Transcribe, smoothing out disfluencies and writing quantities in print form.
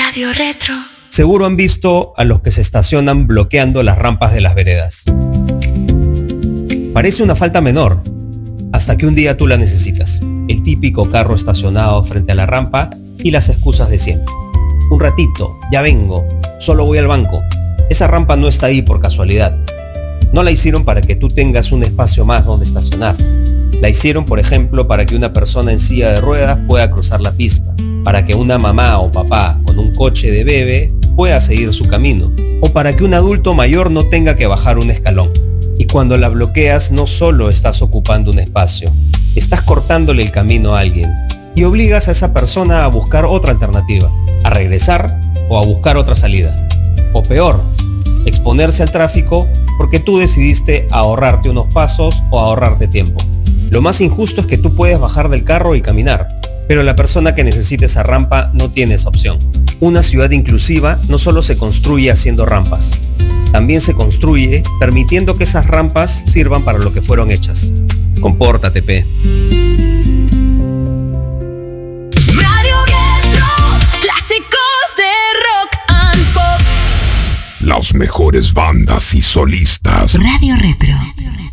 Radio Retro. Seguro han visto a los que se estacionan bloqueando las rampas de las veredas. Parece una falta menor, hasta que un día tú la necesitas. El típico carro estacionado frente a la rampa y las excusas de siempre. Un ratito, ya vengo, solo voy al banco. Esa rampa no está ahí por casualidad. No la hicieron para que tú tengas un espacio más donde estacionar. La hicieron, por ejemplo, para que una persona en silla de ruedas pueda cruzar la pista, para que una mamá o papá con un coche de bebé pueda seguir su camino, o para que un adulto mayor no tenga que bajar un escalón. Y cuando la bloqueas, no solo estás ocupando un espacio, estás cortándole el camino a alguien y obligas a esa persona a buscar otra alternativa, a regresar o a buscar otra salida. O peor, exponerse al tráfico porque tú decidiste ahorrarte unos pasos o ahorrarte tiempo. Lo más injusto es que tú puedes bajar del carro y caminar, pero la persona que necesita esa rampa no tiene esa opción. Una ciudad inclusiva no solo se construye haciendo rampas, también se construye permitiendo que esas rampas sirvan para lo que fueron hechas. Compórtate, pe. Radio Retro, clásicos de rock and pop. Las mejores bandas y solistas. Radio Retro.